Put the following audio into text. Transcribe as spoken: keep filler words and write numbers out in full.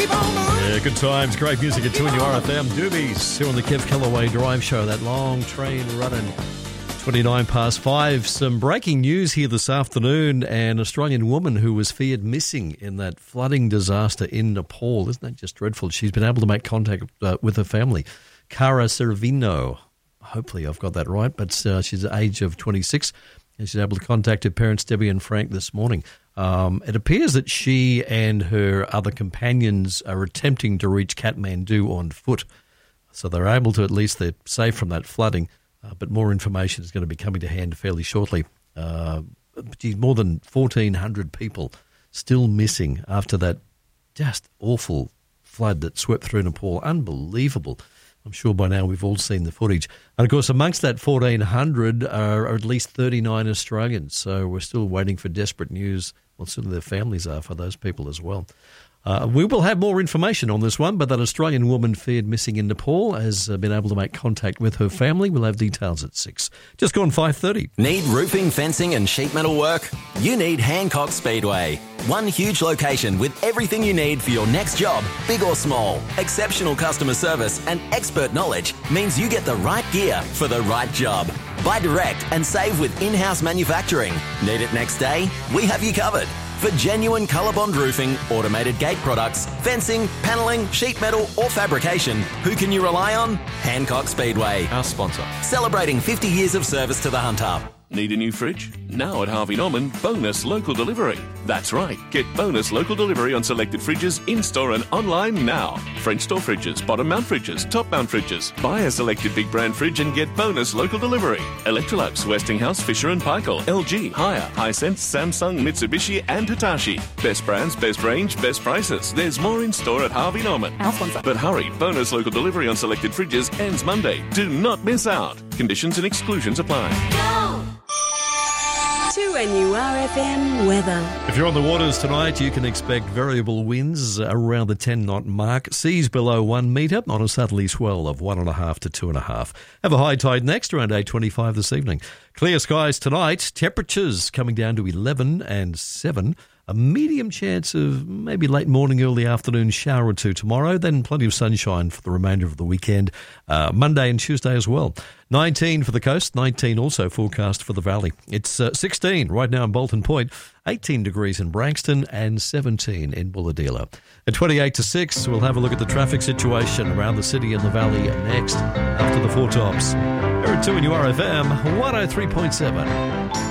Yeah, good times, great music at two N U R F M. Doobies here on the Kev Callaway Drive Show, that long train running. twenty-nine past five. Some breaking news here this afternoon. An Australian woman who was feared missing in that flooding disaster in Nepal. Isn't that just dreadful? She's been able to make contact uh, with her family. Cara Servino. Hopefully I've got that right, but uh, she's the age of twenty-six. And she's able to contact her parents, Debbie and Frank, this morning. Um, it appears that she and her other companions are attempting to reach Kathmandu on foot. So they're able to, at least they're safe from that flooding. Uh, but more information is going to be coming to hand fairly shortly. Uh, geez, more than fourteen hundred people still missing after that just awful flood that swept through Nepal. Unbelievable. I'm sure by now we've all seen the footage. And, of course, amongst that fourteen hundred are at least thirty-nine Australians. So we're still waiting for desperate news. Well, certainly their families are for those people as well. Uh, we will have more information on this one, but that Australian woman feared missing in Nepal has uh, been able to make contact with her family. We'll have details at six. Just gone five thirty. Need roofing, fencing and sheet metal work? You need Hancock Speedway. One huge location with everything you need for your next job, big or small. Exceptional customer service and expert knowledge means you get the right gear for the right job. Buy direct and save with in-house manufacturing. Need it next day? We have you covered. For genuine ColourBond roofing, automated gate products, fencing, panelling, sheet metal or fabrication, who can you rely on? Hancock Speedway. Our sponsor. Celebrating fifty years of service to the Hunter. Need a new fridge? Now at Harvey Norman, bonus local delivery. That's right, get bonus local delivery on selected fridges in-store and online now. French door fridges, bottom mount fridges, top mount fridges. Buy a selected big brand fridge and get bonus local delivery. Electrolux, Westinghouse, Fisher and Paykel, L G, Haier, Hisense, Samsung, Mitsubishi and Hitachi. Best brands, best range, best prices. There's more in store at Harvey Norman. Our sponsor. But hurry, bonus local delivery on selected fridges ends Monday. Do not miss out. Conditions and exclusions apply. Go! two N U R F M weather. If you're on the waters tonight, you can expect variable winds around the ten knot mark. Seas below one metre on a southerly swell of one and a half to two and a half. Have a high tide next around eight twenty-five this evening. Clear skies tonight. Temperatures coming down to eleven and seven. A medium chance of maybe late morning, early afternoon shower or two tomorrow. Then plenty of sunshine for the remainder of the weekend. Uh, Monday and Tuesday as well. nineteen for the coast, nineteen also forecast for the valley. It's uh, sixteen right now in Bolton Point, eighteen degrees in Branxton and seventeen in Bulahdelah. At twenty-eight to six, we'll have a look at the traffic situation around the city and the valley next after the Four Tops. Here at two N U R F M one oh three point seven.